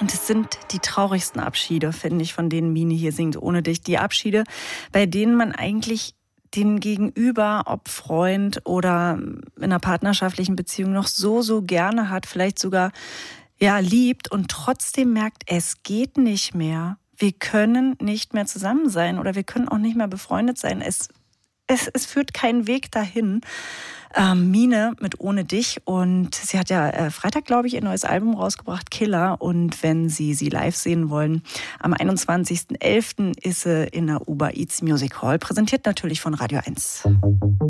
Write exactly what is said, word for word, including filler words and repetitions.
Und es sind die traurigsten Abschiede, finde ich, von denen Mine hier singt, ohne dich. Die Abschiede, bei denen man eigentlich den Gegenüber, ob Freund oder in einer partnerschaftlichen Beziehung noch so, so gerne hat, vielleicht sogar ja liebt und trotzdem merkt, es geht nicht mehr. Wir können nicht mehr zusammen sein oder wir können auch nicht mehr befreundet sein. Es, es, es führt keinen Weg dahin. Ähm, Mine mit Ohne dich, und sie hat ja äh, Freitag, glaube ich, ihr neues Album rausgebracht, Killer, und wenn Sie sie live sehen wollen, am einundzwanzigsten elften ist sie in der Uber Eats Music Hall, präsentiert natürlich von Radio eins.